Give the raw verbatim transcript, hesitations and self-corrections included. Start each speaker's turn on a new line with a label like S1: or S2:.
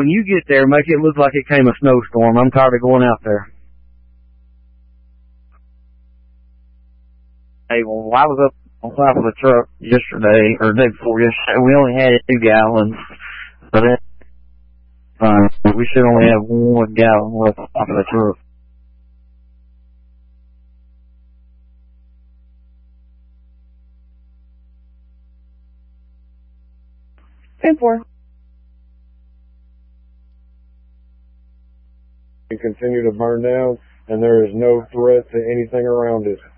S1: when you get there, make it look like it came a snowstorm. I'm tired of going out there.
S2: Hey, well, I was up on top of the truck yesterday, or the day before yesterday. We only had two gallons, so that's fine. We should only have one gallon left on top of the truck.
S3: ten four.
S4: And continue to burn down, and there is no threat to anything around it.